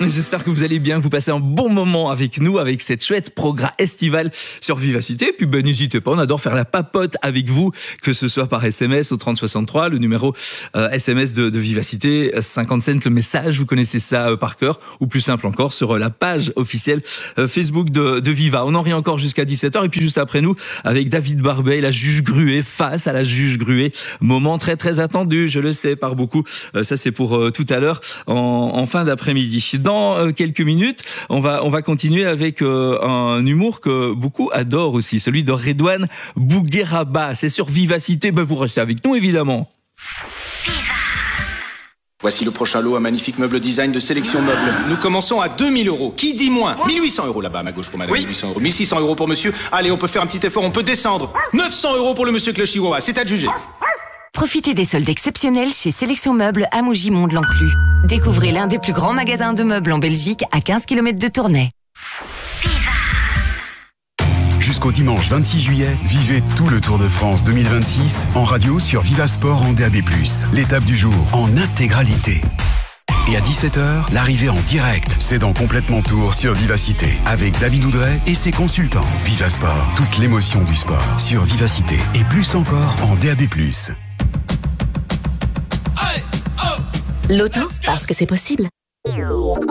J'espère que vous allez bien, que vous passez un bon moment avec nous, avec cette chouette programme estival sur Vivacité. Puis n'hésitez pas, on adore faire la papote avec vous, que ce soit par SMS au 3063, le numéro SMS de Vivacité, 50 cents le message, vous connaissez ça par cœur, ou plus simple encore, sur la page officielle Facebook de Viva. On en rit encore jusqu'à 17h, et puis juste après nous, avec David Barbet, la juge Gruet, face à la juge Gruet. Moment très très attendu, je le sais, par beaucoup. Ça c'est pour tout à l'heure, en fin d'après-midi. Dans quelques minutes, on va continuer avec un humour que beaucoup adorent aussi, celui de Redouane Bougueraba. C'est sur Vivacité, vous restez avec nous évidemment. Voici le prochain lot, un magnifique meuble design de Sélection Meubles. Nous commençons à 2000 €. Qui dit moins? 1800 € là-bas à ma gauche pour madame. Oui. 1800 €. 1600 € pour monsieur. Allez, on peut faire un petit effort, on peut descendre. 900 € pour le monsieur avec le chihuahua, c'est à juger. Profitez des soldes exceptionnels chez Sélection Meubles à Mougy-Mont-de-l'Enclus. Découvrez l'un des plus grands magasins de meubles en Belgique à 15 km de Tournai. Jusqu'au dimanche 26 juillet, vivez tout le Tour de France 2026 en radio sur Vivasport en DAB+. L'étape du jour en intégralité. Et à 17h, l'arrivée en direct. C'est dans Complètement Tour sur Vivacité avec David Oudret et ses consultants. Vivasport, toute l'émotion du sport sur Vivacité et plus encore en DAB+. Loto, parce que c'est possible.